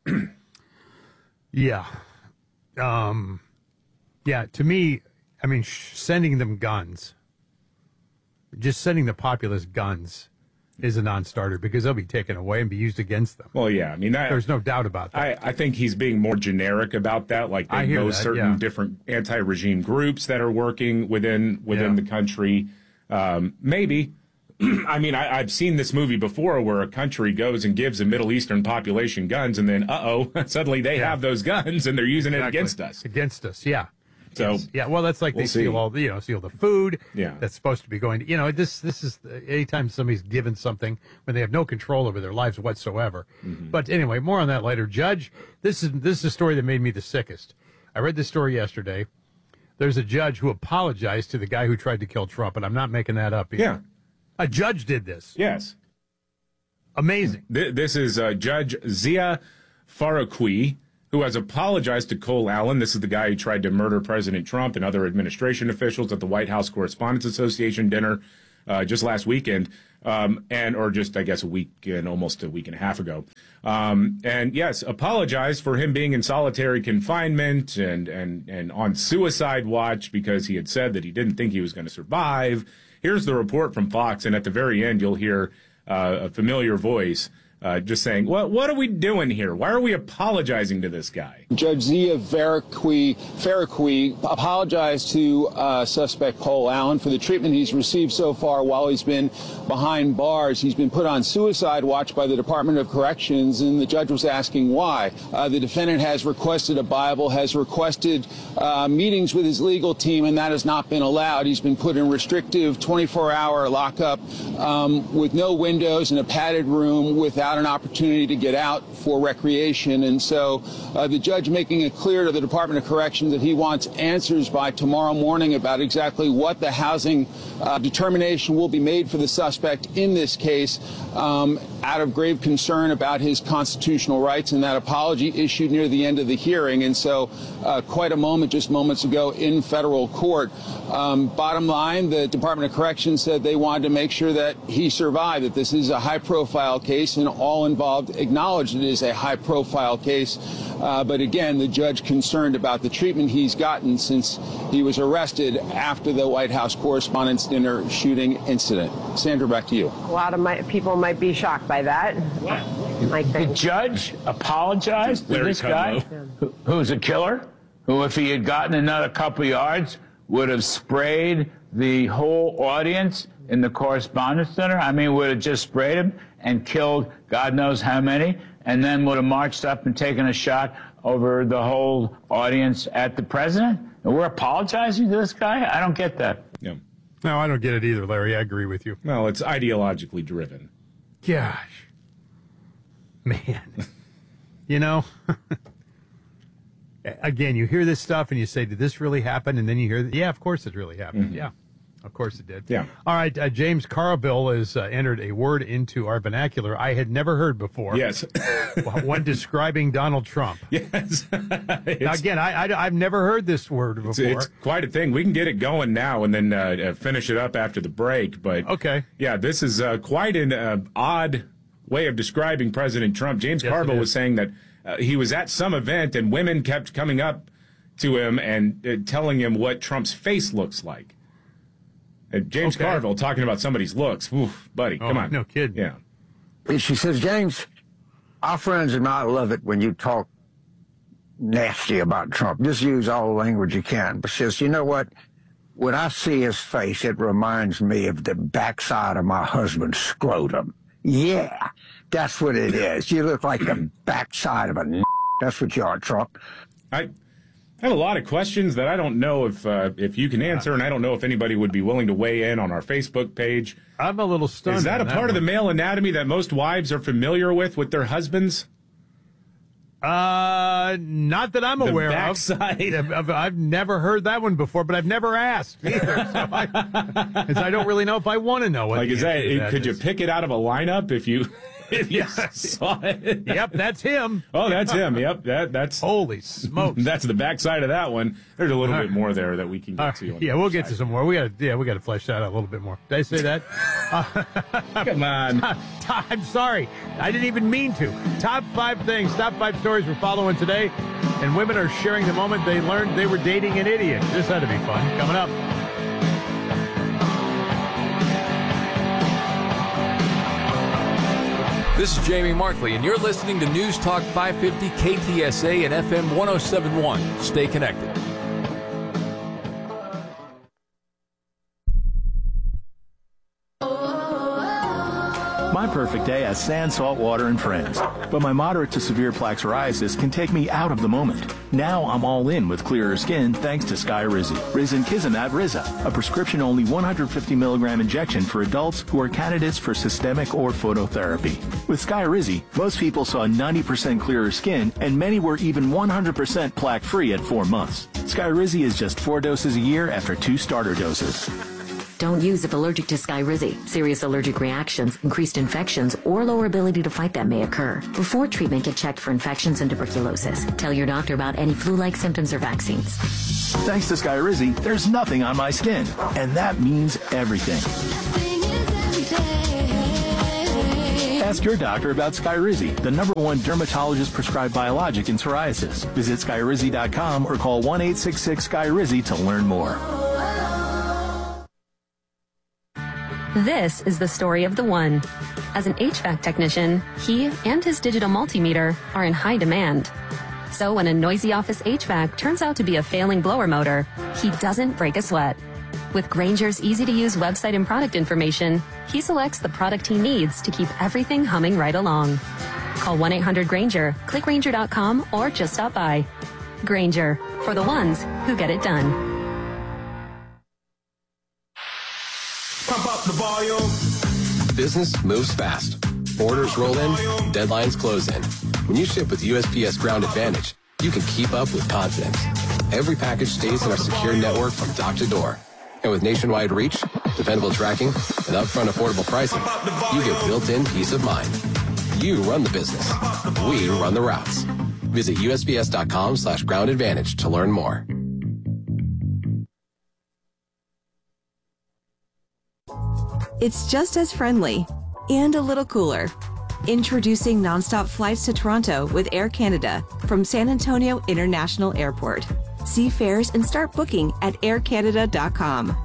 Yeah. Um, yeah, to me, I mean, sh- sending them guns, just sending the populace guns is a non-starter because they'll be taken away and be used against them. Well, yeah, I mean, that, There's no doubt about that. I, I think he's being more generic about that. Like I they hear know that, certain yeah. different anti-regime groups that are working within within Yeah. the country. Um, maybe. I mean, I, I've seen this movie before where a country goes and gives a Middle Eastern population guns, and then, uh-oh, suddenly they Yeah. have those guns, and they're using it Exactly. against us. Against us, yeah. So Yes. Yeah, well, that's like we'll they see. steal all the, you know, steal the food. Yeah. That's supposed to be going to, you know, this, this is, anytime somebody's given something when they have no control over their lives whatsoever. Mm-hmm. But anyway, more on that later. Judge, this is, this is a story that made me the sickest. I read this story yesterday. There's a judge who apologized to the guy who tried to kill Trump, and I'm not making that up either. Yeah. A judge did this. Yes. Amazing. Th- This is uh, Judge Zia Faroqui, who has apologized to Cole Allen. This is the guy who tried to murder President Trump and other administration officials at the White House Correspondents Association dinner uh, just last weekend, um, and or just, I guess, a week and almost a week and a half ago. Um, and yes, apologized for him being in solitary confinement and, and, and on suicide watch because he had said that he didn't think he was going to survive. Here's the report from Fox, and at the very end, you'll hear uh, a familiar voice Uh, just saying, well, what are we doing here? Why are we apologizing to this guy? Judge Zia Faroqui, Faroqui apologized to uh, suspect Cole Allen for the treatment he's received so far while he's been behind bars. He's been put on suicide watch by the Department of Corrections, and the judge was asking why. Uh, the defendant has requested a Bible, has requested uh, meetings with his legal team, and that has not been allowed. He's been put in restrictive twenty-four hour lockup um, with no windows in a padded room without an opportunity to get out for recreation. And so uh, the judge making it clear to the Department of Corrections that he wants answers by tomorrow morning about exactly what the housing uh, determination will be made for the suspect in this case, um, out of grave concern about his constitutional rights. And that apology issued near the end of the hearing. And so uh, quite a moment just moments ago in federal court. Um, bottom line, the Department of Corrections said they wanted to make sure that he survived, that this is a high-profile case, and all involved acknowledged it is a high-profile case. Uh, but again, the judge concerned about the treatment he's gotten since he was arrested after the White House Correspondents' Dinner shooting incident. Sandra, back to you. A lot of my, people might be shocked by that. Like the judge apologized to Larry this guy, who, who's a killer, who, if he had gotten another couple yards, would have sprayed the whole audience in the Correspondents' Dinner. I mean, would have just sprayed him and killed God knows how many, and then would have marched up and taken a shot over the whole audience at the president. And we're apologizing to this guy? I don't get that. Yeah. No, I don't get it either, Larry. I agree with you. Well, it's ideologically driven. Gosh. Man. You know, again, you hear this stuff and you say, did this really happen? And then you hear, yeah, of course it really happened. Mm-hmm. Yeah, of course it did. Yeah. All right, uh, James Carville has uh, entered a word into our vernacular I had never heard before. Yes. One describing Donald Trump. Yes. Now, again, I, I, I've never heard this word before. It's, it's quite a thing. We can get it going now and then uh, finish it up after the break. But okay. Yeah, this is uh, quite an uh, odd way of describing President Trump. James Yes, Carville it was is. saying that uh, he was at some event and women kept coming up to him and uh, telling him what Trump's face looks like. Uh, James Okay. Carville talking about somebody's looks. Oof, buddy, Oh, come on. no kidding. Yeah. And she says, James, our friends and I love it when you talk nasty about Trump. Just use all the language you can. But she says, you know what? When I see his face, it reminds me of the backside of my husband's scrotum. Yeah, that's what it is. You look like the backside of a n***. That's what you are, Trump. I have a lot of questions that I don't know if uh, if you can answer, and I don't know if anybody would be willing to weigh in on our Facebook page. I'm a little stunned. Is that a on part of the one. male anatomy that most wives are familiar with with their husbands? Uh, not that I'm The aware backside. of. I've, I've never heard that one before, but I've never asked either. So I, 'cause I don't really know if I want to know what Like, the is that, answer to that could you is. pick it out of a lineup if you if you Yeah. saw it? Yep, that's him. Oh, that's him. Yep, that that's Holy smokes. that's the backside of that one. There's a little All bit right. more there that we can get Uh, to. on yeah, the we'll other get to side. some more. We got to, yeah, we got to flesh that out a little bit more. Did I say that? Come on. I'm sorry. I didn't even mean to. Top five things, top five stories we're following today. And women are sharing the moment they learned they were dating an idiot. This had to be fun. Coming up. This is Jamie Markley, and you're listening to News Talk five fifty K T S A and F M one oh seven point one. Stay connected. My perfect day at Sand, Salt, Water, and Friends. But my moderate to severe plaque psoriasis can take me out of the moment. Now I'm all in with clearer skin thanks to Skyrizi. Risankizumab Riza, a prescription-only one hundred fifty milligram injection for adults who are candidates for systemic or phototherapy. With Skyrizi, most people saw ninety percent clearer skin, and many were even one hundred percent plaque-free at four months. Skyrizi is just four doses a year after two starter doses. Don't use if allergic to Skyrizi. Serious allergic reactions, increased infections, or lower ability to fight them may occur. Before treatment, get checked for infections and tuberculosis. Tell your doctor about any flu-like symptoms or vaccines. Thanks to Skyrizi, there's nothing on my skin, and that means everything. Ask your doctor about Skyrizi, the number one dermatologist-prescribed biologic in psoriasis. Visit Skyrizi dot com or call one eight six six Skyrizi to learn more. This is the story of the one. As an H V A C technician, he and his digital multimeter are in high demand. So when a noisy office H V A C turns out to be a failing blower motor, he doesn't break a sweat. With Grainger's easy-to-use website and product information, he selects the product he needs to keep everything humming right along. Call one eight hundred Grainger, click Grainger dot com, or just stop by. Grainger, for the ones who get it done. Pump up the volume. Business moves fast. Orders roll in, deadlines close in. When you ship with U S P S Ground Advantage, you can keep up with confidence. Every package stays in our secure network from dock to door. And with nationwide reach, dependable tracking, and upfront affordable pricing, you get built-in peace of mind. You run the business. We run the routes. Visit U S P S dot com slash ground advantage to learn more. It's just as friendly and a little cooler. Introducing nonstop flights to Toronto with Air Canada from San Antonio International Airport. See fares and start booking at air canada dot com.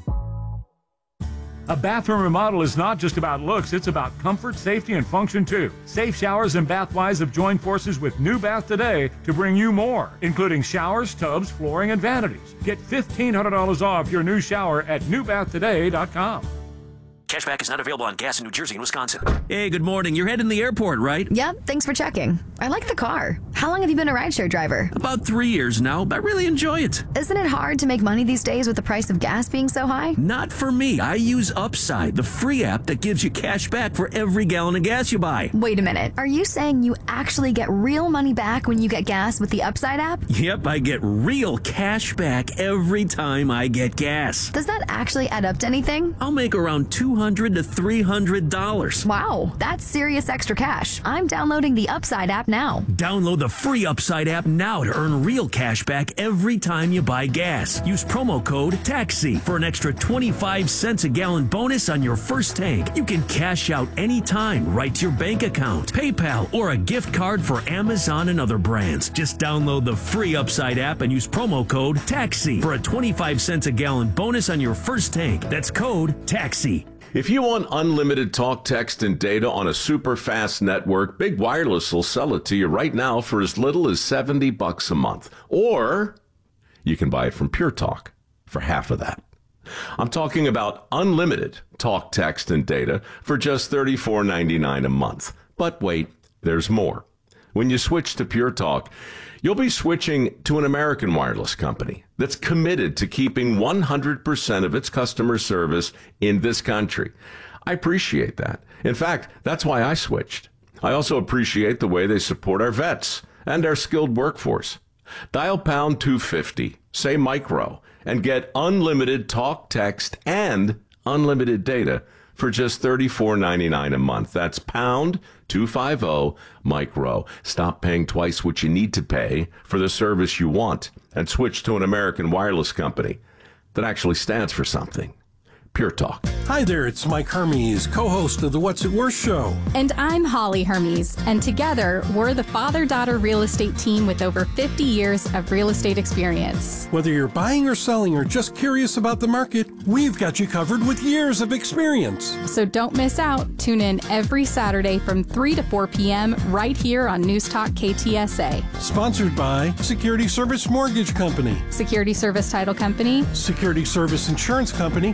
A bathroom remodel is not just about looks, it's about comfort, safety, and function too. Safe Showers and Bathwise have joined forces with New Bath Today to bring you more, including showers, tubs, flooring, and vanities. Get fifteen hundred dollars off your new shower at new bath today dot com. Cashback is not available on gas in New Jersey and Wisconsin. Hey, good morning. You're heading to the airport, right? Yep, thanks for checking. I like the car. How long have you been a rideshare driver? About three years now. I really enjoy it. Isn't it hard to make money these days with the price of gas being so high? Not for me. I use Upside, the free app that gives you cash back for every gallon of gas you buy. Wait a minute. Are you saying you actually get real money back when you get gas with the Upside app? Yep, I get real cash back every time I get gas. Does that actually add up to anything? I'll make around two hundred to three hundred dollars. Wow, that's serious extra cash. I'm downloading the Upside app now. Download the free Upside app now to earn real cash back every time you buy gas. Use promo code TAXI for an extra twenty-five cents a gallon bonus on your first tank. You can cash out anytime right to your bank account, PayPal, or a gift card for Amazon and other brands. Just download the free Upside app and use promo code TAXI for a twenty-five cents a gallon bonus on your first tank. That's code TAXI. If you want unlimited talk, text, and data on a super fast network, Big Wireless will sell it to you right now for as little as seventy bucks a month. Or you can buy it from Pure Talk for half of that. I'm talking about unlimited talk, text, and data for just thirty-four ninety-nine a month. But wait, there's more. When you switch to Pure Talk, you'll be switching to an American wireless company that's committed to keeping one hundred percent of its customer service in this country. I appreciate that. In fact, that's why I switched. I also appreciate the way they support our vets and our skilled workforce. Dial pound two fifty, say micro, and get unlimited talk, text, and unlimited data for just thirty-four ninety-nine a month. That's pound two fifty micro. Stop paying twice what you need to pay for the service you want and switch to an American wireless company that actually stands for something. Pure Talk. Hi there, it's Mike Hermes, co-host of the What's It Worth show. And I'm Holly Hermes, and together we're the father-daughter real estate team with over fifty years of real estate experience. Whether you're buying or selling or just curious about the market, we've got you covered with years of experience. So don't miss out. Tune in every Saturday from three to four p.m. right here on News Talk K T S A. Sponsored by Security Service Mortgage Company, Security Service Title Company, Security Service Insurance Company, and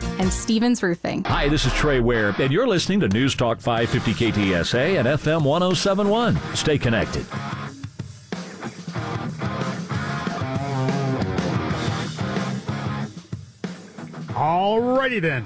Stevens Roofing. Hi, this is Trey Ware, and you're listening to News Talk five fifty K T S A and F M one oh seven point one. Stay connected. All righty then.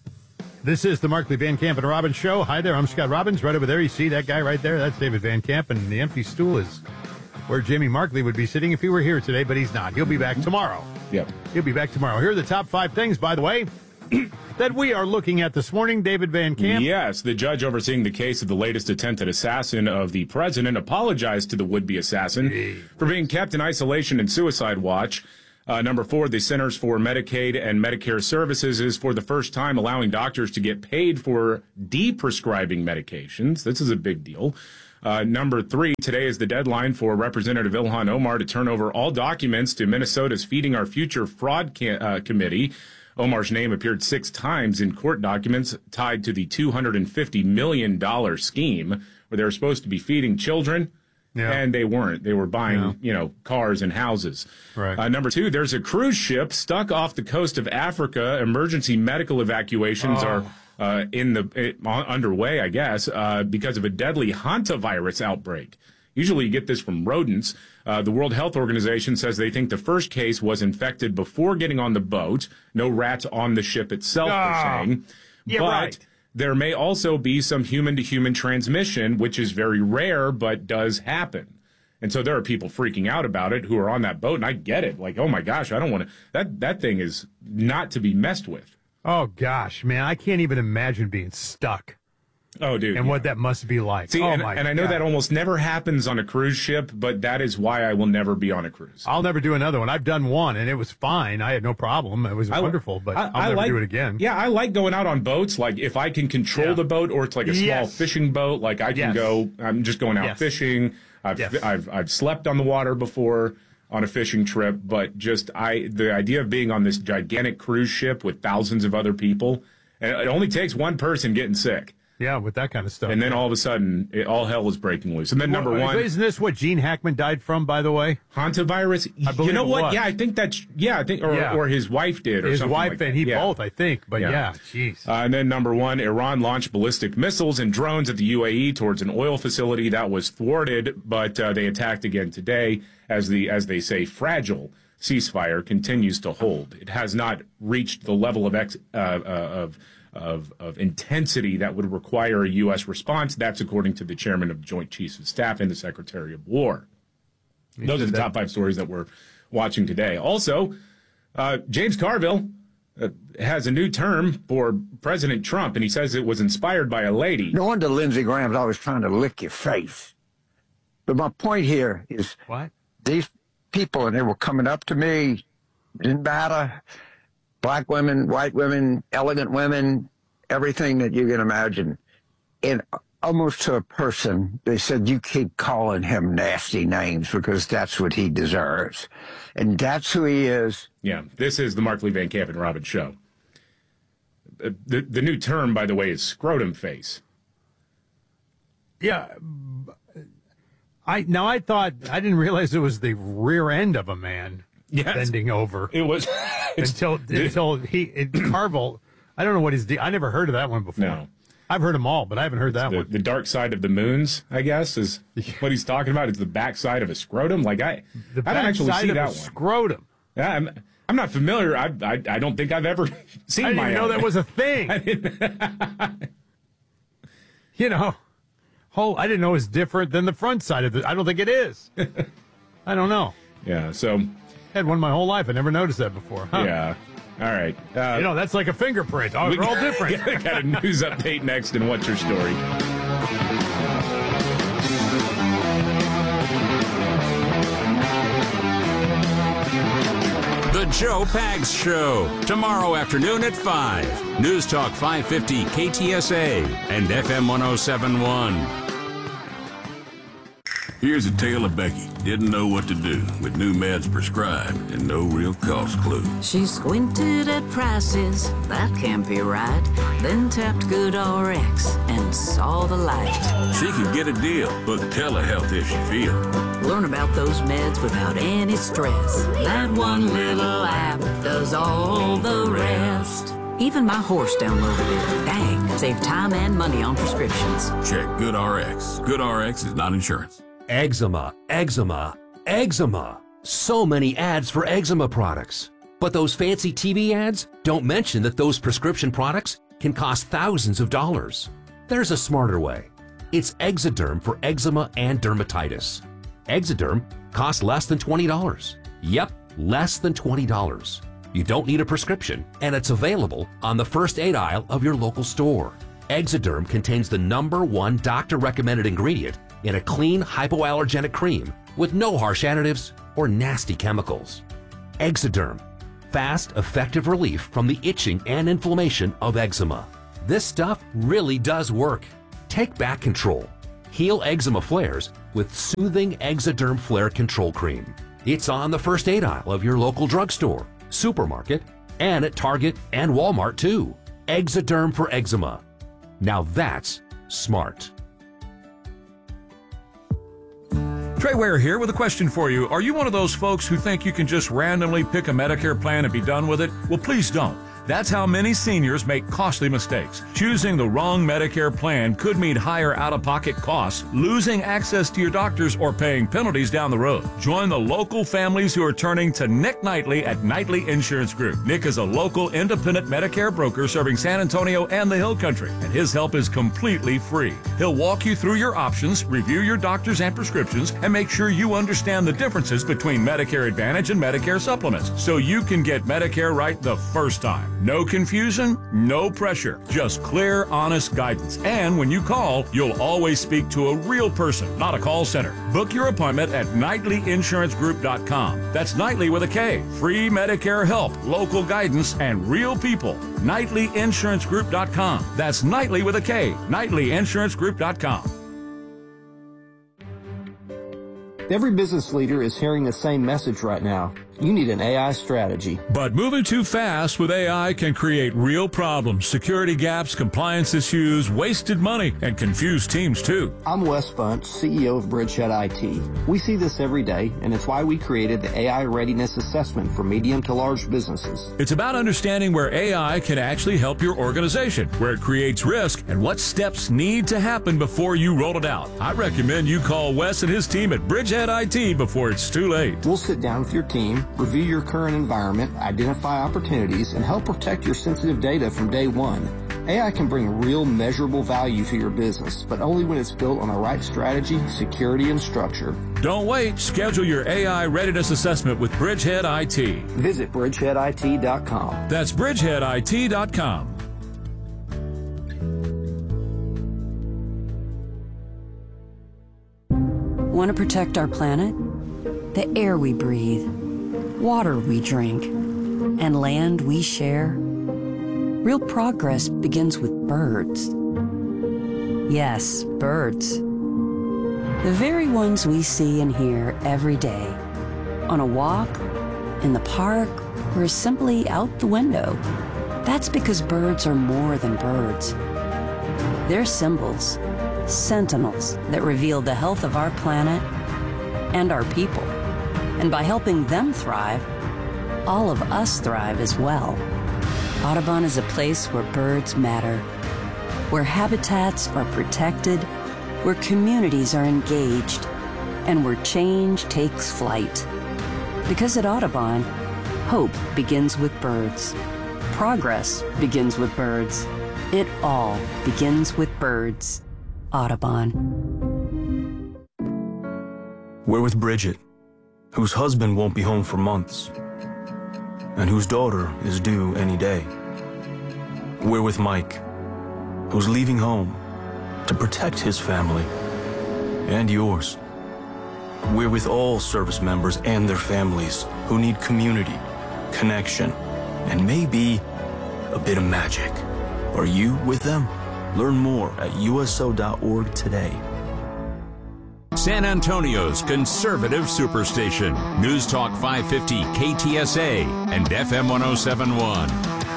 This is the Markley, Van Camp, and Robbins Show. Hi there, I'm Scott Robbins. Right over there, you see that guy right there? That's David Van Camp, and the empty stool is where Jimmy Markley would be sitting if he were here today, but he's not. He'll be back tomorrow. Yep. He'll be back tomorrow. Here are the top five things, by the way, that we are looking at this morning. David Van Camp. Yes, the judge overseeing the case of the latest attempted assassin of the president apologized to the would-be assassin hey. for being kept in isolation and suicide watch. Uh, number four, the Centers for Medicaid and Medicare Services is for the first time allowing doctors to get paid for de-prescribing medications. This is a big deal. Uh, number three, today is the deadline for Representative Ilhan Omar to turn over all documents to Minnesota's Feeding Our Future Fraud ca- uh, Committee. Omar's name appeared six times in court documents tied to the two hundred fifty million dollars scheme where they were supposed to be feeding children. Yeah. And they weren't. They were buying, yeah. you know, cars and houses. Right. Uh, number two, there's a cruise ship stuck off the coast of Africa. Emergency medical evacuations oh. are uh, in the it, underway, I guess, uh, because of a deadly hantavirus outbreak. Usually you get this from rodents. Uh, the World Health Organization says they think the first case was infected before getting on the boat. No rats on the ship itself, oh. they're saying. Yeah, but right. there may also be some human-to-human transmission, which is very rare, but does happen. And so there are people freaking out about it who are on that boat, and I get it. Like, oh, my gosh, I don't want to – that that thing is not to be messed with. Oh, gosh, man, I can't even imagine being stuck. Oh, dude. And yeah. what that must be like. See, oh, and, my and I know God. that almost never happens on a cruise ship, but that is why I will never be on a cruise. I'll never do another one. I've done one, and it was fine. I had no problem. It was I, wonderful, but I, I'll I never like, do it again. Yeah, I like going out on boats. Like, if I can control yeah. the boat or it's like a small yes. fishing boat, like I can yes. go, I'm just going out yes. fishing. I've, yes. I've, I've slept on the water before on a fishing trip, but just I, the idea of being on this gigantic cruise ship with thousands of other people, and it only takes one person getting sick. Yeah, with that kind of stuff. And then all of a sudden, it, all hell is breaking loose. And then number well, one. Isn't this what Gene Hackman died from, by the way? Hantavirus? I believe you know it what? was. Yeah, I think that's, yeah, I think, or, yeah. or his wife did, or his something wife like and that. he yeah. both, I think. But yeah, yeah jeez. Uh, and then number one, Iran launched ballistic missiles and drones at the U A E towards an oil facility that was thwarted, but uh, they attacked again today as the, as they say, fragile ceasefire continues to hold. It has not reached the level of ex, uh, uh, of Of, of intensity that would require a U S response. That's according to the chairman of the Joint Chiefs of Staff and the Secretary of War. You Those are the that. top five stories that we're watching today. Also, uh, James Carville uh, has a new term for President Trump, and he says it was inspired by a lady. No wonder Lindsey Graham's always trying to lick your face. But my point here is what these people, and they were coming up to me, didn't matter. Black women, white women, elegant women, everything that you can imagine. And almost to a person, they said, you keep calling him nasty names because that's what he deserves. And that's who he is. Yeah, this is the Markley, Van Camp, and Robbins Show. The, the new term, by the way, is scrotum face. Yeah. I Now, I thought, I didn't realize it was the rear end of a man. Yes. Bending over. It was until until he it, Carville. I don't know what his. De- I never heard of that one before. No, I've heard them all, but I haven't heard that the, one. The dark side of the moons, I guess, is what he's talking about. It's the backside of a scrotum. Like I, the I don't actually see of that a one. Scrotum. Yeah, I'm. I'm not familiar. I. I, I don't think I've ever seen. I didn't my even know own. that was a thing. You know, whole. I didn't know it was different than the front side of the. I don't think it is. I don't know. Yeah. So. Had one my whole life. I never noticed that before. Huh? Yeah. All right. Uh, you know, that's like a fingerprint. Oh, they're all different. Got a news update next, and what's your story? The Joe Pags Show, tomorrow afternoon at five. News Talk five fifty K T S A and F M one oh seven point one. Here's a tale of Becky. Didn't know what to do with new meds prescribed and no real cost clue. She squinted at prices, that can't be right. Then tapped GoodRx and saw the light. She can get a deal, book telehealth if she feels. Learn about those meds without any stress. That one little app does all the rest. Even my horse downloaded it. Dang, save time and money on prescriptions. Check GoodRx. GoodRx is not insurance. Eczema, eczema, eczema. So many ads for eczema products. But those fancy T V ads don't mention that those prescription products can cost thousands of dollars. There's a smarter way. It's Exoderm for eczema and dermatitis. Exoderm costs less than twenty dollars. Yep, less than twenty dollars. You don't need a prescription, and it's available on the first aid aisle of your local store. Exoderm contains the number one doctor-recommended ingredient in a clean hypoallergenic cream with no harsh additives or nasty chemicals. Exoderm, fast, effective relief from the itching and inflammation of eczema. This stuff really does work. Take back control. Heal eczema flares with soothing Exoderm Flare Control Cream. It's on the first aid aisle of your local drugstore, supermarket, and at Target and Walmart too. Exoderm for eczema. Now that's smart. Trey Ware here with a question for you. Are you one of those folks who think you can just randomly pick a Medicare plan and be done with it? Well, please don't. That's how many seniors make costly mistakes. Choosing the wrong Medicare plan could mean higher out-of-pocket costs, losing access to your doctors, or paying penalties down the road. Join the local families who are turning to Nick Knightley at Knightley Insurance Group. Nick is a local independent Medicare broker serving San Antonio and the Hill Country, and his help is completely free. He'll walk you through your options, review your doctors and prescriptions, and make sure you understand the differences between Medicare Advantage and Medicare Supplements, so you can get Medicare right the first time. No confusion, no pressure, just clear, honest guidance. And when you call, you'll always speak to a real person, not a call center. Book your appointment at Knightley Insurance Group dot com. That's Knightley with a K. Free Medicare help, local guidance, and real people. Knightley Insurance Group dot com. That's Knightley with a K. Knightley Insurance Group dot com. Every business leader is hearing the same message right now. You need an A I strategy. But moving too fast with A I can create real problems, security gaps, compliance issues, wasted money, and confused teams too. I'm Wes Bunch, C E O of Bridgehead I T. We see this every day, and it's why we created the A I Readiness Assessment for medium to large businesses. It's about understanding where A I can actually help your organization, where it creates risk, and what steps need to happen before you roll it out. I recommend you call Wes and his team at Bridgehead I T before it's too late. We'll sit down with your team, review your current environment, identify opportunities, and help protect your sensitive data from day one. A I can bring real measurable value to your business, but only when it's built on the right strategy, security, and structure. Don't wait. Schedule your A I readiness assessment with Bridgehead I T. Visit Bridgehead I T dot com. That's Bridgehead I T dot com. Want to protect our planet? The air we breathe, water we drink, and land we share? Real progress begins with birds. Yes, birds. The very ones we see and hear every day. On a walk, in the park, or simply out the window. That's because birds are more than birds. They're symbols, sentinels that reveal the health of our planet and our people. And by helping them thrive, all of us thrive as well. Audubon is a place where birds matter, where habitats are protected, where communities are engaged, and where change takes flight. Because at Audubon, hope begins with birds. Progress begins with birds. It all begins with birds. Audubon. We're with Bridget, whose husband won't be home for months, and whose daughter is due any day. We're with Mike, who's leaving home to protect his family and yours. We're with all service members and their families who need community, connection, and maybe a bit of magic. Are you with them? Learn more at U S O dot org today. San Antonio's conservative superstation. News Talk five fifty K T S A and F M one oh seven point one.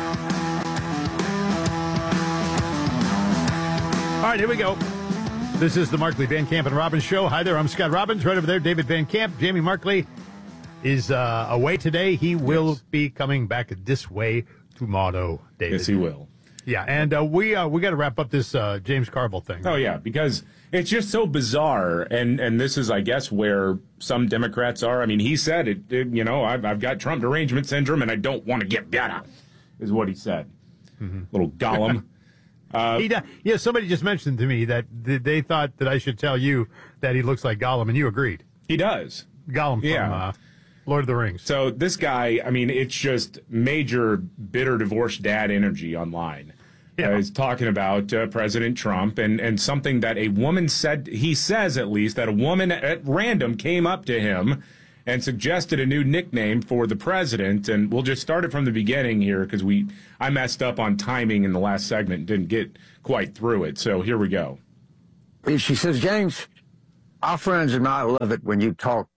All right, here we go. This is the Markley, Van Camp, and Robbins Show. Hi there, I'm Scott Robbins. Right over there, David Van Camp. Jamie Markley is uh, away today. He will yes. be coming back this way Tomato, David. Yes, he will. Yeah, and uh, we uh, we got to wrap up this uh, James Carville thing. Oh, yeah, because it's just so bizarre, and, and this is, I guess, where some Democrats are. I mean, he said, it, it you know, I've, I've got Trump derangement syndrome, and I don't want to get better, is what he said. Mm-hmm. Little Gollum. uh, he, yeah, somebody just mentioned to me that th- they thought that I should tell you that he looks like Gollum, and you agreed. He does. Gollum from yeah. uh, Lord of the Rings. So this guy, I mean, it's just major bitter divorced dad energy online. Yeah. Uh, he's talking about uh, President Trump and, and something that a woman said, he says at least, that a woman at random came up to him and suggested a new nickname for the president. And we'll just start it from the beginning here because we I messed up on timing in the last segment and didn't get quite through it. So here we go. She says, James, our friends and I love it when you talk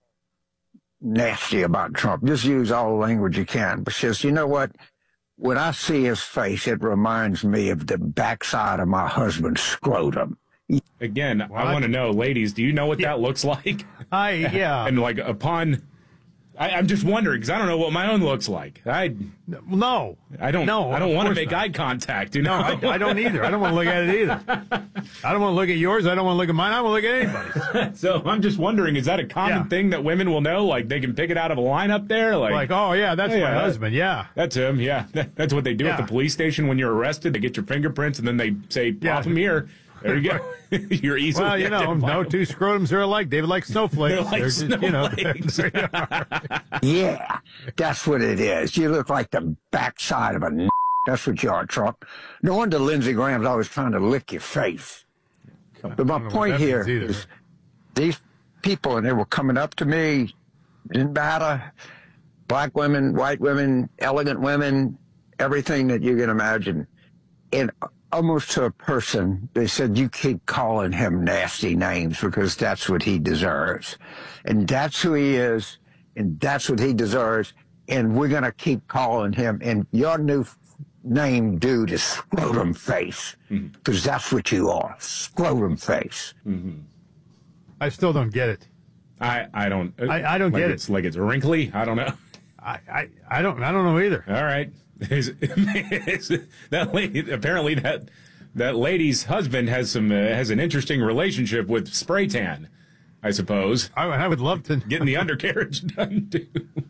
nasty about Trump. Just use all the language you can. But she says, you know what? When I see his face, it reminds me of the backside of my husband's scrotum. Again, what? I want to know, ladies, do you know what yeah. that looks like? I, yeah. And like upon, I, I'm just wondering because I don't know what my own looks like. I no, I don't. No, I don't want to make not. eye contact. You know, no, I, I don't either. I don't want to look at it either. I don't want to look at yours. I don't want to look at mine. I don't want to look at anybody's. So I'm just wondering, is that a common yeah. thing that women will know? Like they can pick it out of a lineup there? Like, like oh, yeah, that's oh, my yeah, husband. Yeah. That's him. Yeah. That's what they do yeah. at the police station when you're arrested. They get your fingerprints and then they say, pop yeah. them here. There you go. You're easily Well, you know, no two scrotums are alike. David likes snowflakes. They're like They're snowflakes. Just, you know, yeah, that's what it is. You look like the backside of a n***. That's what you are, Trump. No wonder Lindsey Graham's always trying to lick your face. But my point here is these people, and they were coming up to me, didn't matter, black women, white women, elegant women, everything that you can imagine. And almost to a person, they said, you keep calling him nasty names because that's what he deserves. And that's who he is, and that's what he deserves, and we're going to keep calling him. And your new name, dude, is Scrotum Face, because mm-hmm. that's what you are, Scrotum Face. Mm-hmm. I still don't get it. I, I don't. I, I don't like get it's, it. Like it's wrinkly. I don't know. I, I, I don't. I don't know either. All right. Is, is, that lady, apparently that that lady's husband has some uh, has an interesting relationship with spray tan, I suppose. I, I would love to getting the undercarriage done too.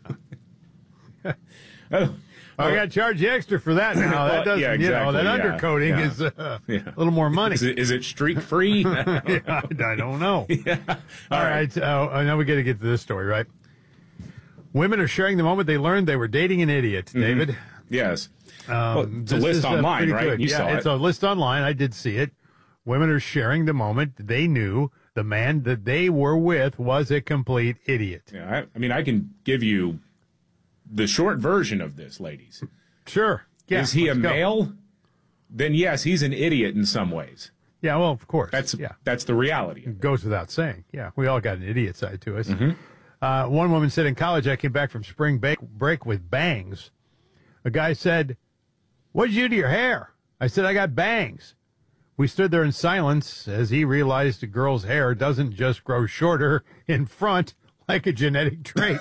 oh, well, I got to charge you extra for that now. That doesn't, yeah, exactly, you know, that yeah, undercoating yeah, is uh, yeah. a little more money. Is it, is it streak free? I, yeah, I don't know. Yeah. All, All right. right. Uh, now we got to get to this story, right? Women are sharing the moment they learned they were dating an idiot, mm-hmm. David. Yes. Um, well, it's a list is, online, uh, right? Good. You yeah, saw it's it. a list online. I did see it. Women are sharing the moment they knew the man that they were with was a complete idiot. Yeah, I, I mean, I can give you the short version of this, ladies. Sure. Yeah, is he a go. male? Then yes, he's an idiot in some ways. Yeah, well, of course. That's yeah. that's the reality. It goes without saying. Yeah, we all got an idiot side to us. Mm-hmm. Uh, one woman said, in college, I came back from spring break, break with bangs. A guy said, what did you do to your hair? I said, I got bangs. We stood there in silence as he realized a girl's hair doesn't just grow shorter in front like a genetic trait.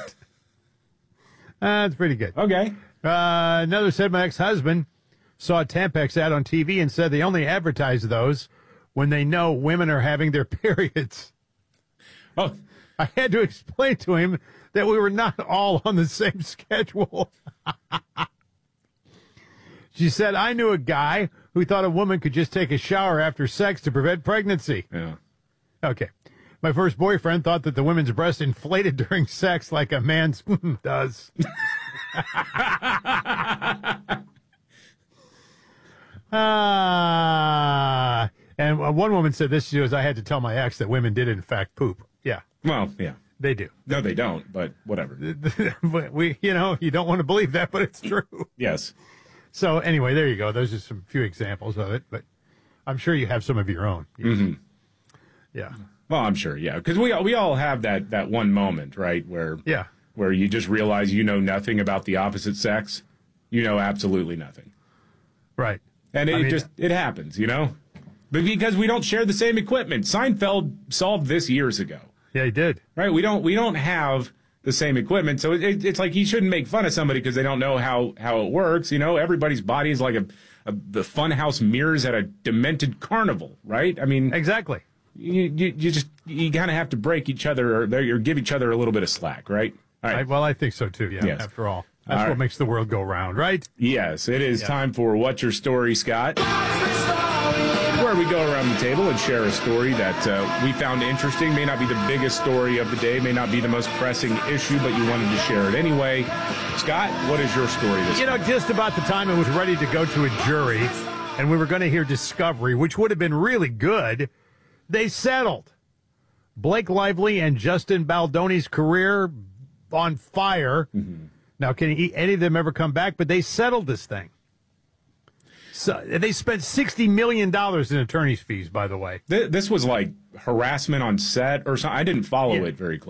uh, that's pretty good. Okay. Uh, another said, my ex-husband saw a Tampax ad on T V and said they only advertise those when they know women are having their periods. Oh, I had to explain to him that we were not all on the same schedule. She said, I knew a guy who thought a woman could just take a shower after sex to prevent pregnancy. Yeah. Okay. My first boyfriend thought that the women's breast inflated during sex like a man's does. Ah. Uh, and one woman said this, she goes, I had to tell my ex that women did in fact poop. Yeah. Well, yeah. They do. No, they don't, but whatever. But we, you know, you don't want to believe that, but it's true. Yes. So anyway, there you go. Those are some few examples of it, but I'm sure you have some of your own. Mm-hmm. Yeah. Well, I'm sure, yeah, because we we all have that that one moment, right, where yeah, where you just realize you know nothing about the opposite sex, you know absolutely nothing, right? And it I mean, just it happens, you know, but because we don't share the same equipment. Seinfeld solved this years ago. Yeah, he did. Right? We don't we don't have the same equipment. So it, it's like he shouldn't make fun of somebody because they don't know how, how it works. You know, everybody's body is like a, a the funhouse mirrors at a demented carnival, right? I mean, exactly. You you, you just you kind of have to break each other or, or give each other a little bit of slack, right? All right. I, well, I think so too. Yeah. Yes. After all, that's all what right. makes the world go round, right? Yes, it is Yeah. time for What's Your Story, Scott? Where we go around the table and share a story that uh, we found interesting. May not be the biggest story of the day, may not be the most pressing issue, but you wanted to share it anyway. Scott, what is your story this You know, just about the time it was ready to go to a jury and we were going to hear discovery, which would have been really good, they settled. Blake Lively and Justin Baldoni's career on fire. Mm-hmm. Now, can he, any of them ever come back? But they settled this thing. So they spent sixty million dollars in attorney's fees, by the way. This was like harassment on set or something. I didn't follow Yeah. it very closely.